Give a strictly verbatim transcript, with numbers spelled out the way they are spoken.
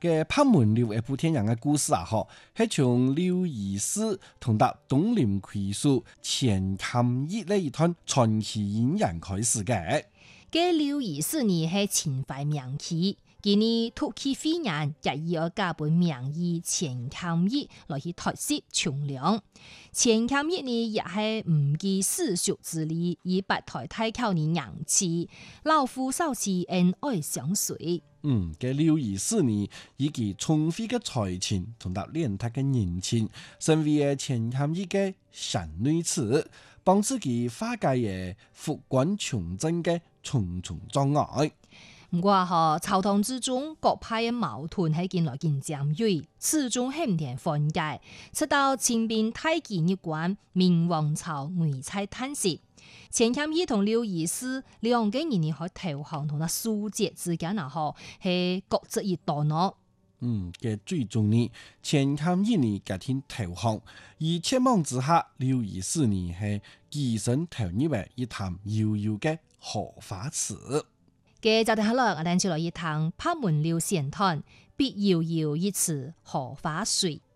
嘅拍門了一部天人嘅故事啊，嗬，係從劉醫師同搭東林魁書錢欽益呢一段傳奇演員開始嘅。 嘅劉醫師呢係秦淮名氣，今年突起飛人，日以而加本名醫錢欽益來去托釋從良。錢欽益呢也係唔記世俗之禮，以八抬太口呢人氣，老夫少妻恩愛相隨。 嗯，嘅劉醫師呢，以其聰慧嘅才情同搭練達嘅人情，成為錢欽益嘅神女子，幫自己化解嘅復官窮政嘅重重障礙。 唔過嗬，朝堂之中各派嘅矛盾係見來見尖銳，始終係唔定分解。直到清兵太極一關，明王朝危在旦夕。錢欽益同劉醫師兩個人呢，喺投降同埋蘇浙之間啊，嗬係各執一道咯。 嗯，嘅最終呢，錢欽益呢家庭投降，而切望之下，劉醫師呢係躋身投入為一潭悠悠嘅荷花池。 嘅就定下來，我哋就來一趟拍門了禪談，必遙遙一池荷花水。